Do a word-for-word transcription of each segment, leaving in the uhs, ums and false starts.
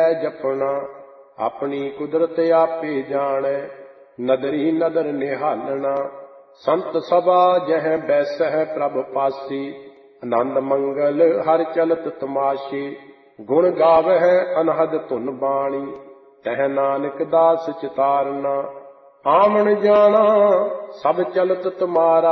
जपना। अपनी कुदरत आपे जाने, नदरी नदर निहालना। संत सभा जह बैसह प्रभ पासी, आनंद मंगल हर चलत तमाशे। गुण गावह अनहद धुन बाणी, तह नानक दास चितारना। आवन जाना सब चलत तुम्हारा,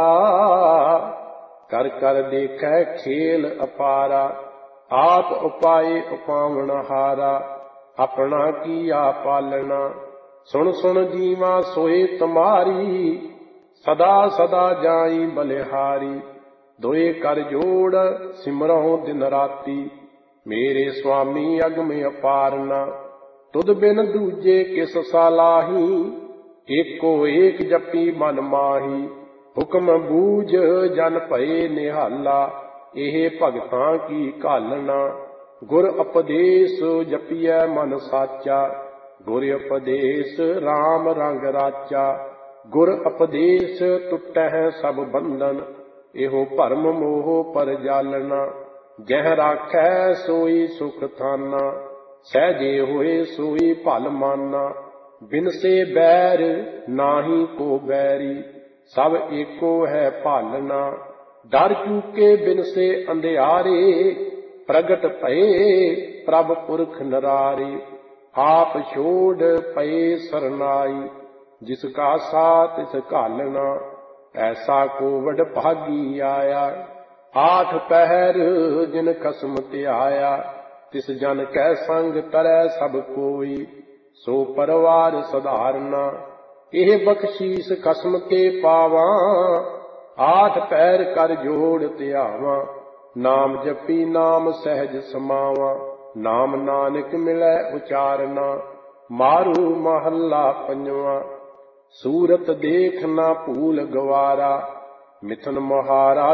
कर कर देखै खेल अपारा। आप उपाय उपावन हारा, अपना किया पालना। सुन सुन जीवा सोए तुम्हारी, सदा सदा जाई बलिहारी। दोए कर जोड़ सिमरहु दिन राती, मेरे स्वामी अगम अपारना। तुद बिन दूजे किस सालाही, एको एक जपी मन माही। हुक्म बूझ जन भये निहाला, एह भगतां की घालना। गुर उपदेश जपिए मन साचा, गुर उपदेश राम रंग राचा। गुर उपदेश टुटै सब बंधन, एहो भरम मोह पर जालना। जह राखै सोई सुख थाना, सहजे होए सोई भल माना। बिन से बैर नाही को बैरी, सब एको है भालना। डर चूके बिन से अंधियारे, प्रगट भये प्रभ पुरख नरारे। आप छोड़ पए सरनाई, जिसका साथ तिस घालना। ऐसा को वड भागी आया, आठ पहर जिन खसम त्याया। तिस जन कै संग तरੈ सब कोई, सो परवार सधारना। एह बख्शीस खसम के पावां, आठ पैर कर जोड़ त्यावां। नाम जपी नाम सहज समावां, नाम नानक मिलै उचारना। मारू महला पंजवां, सूरत देख ना भूल गवारा। मिथन मुहारा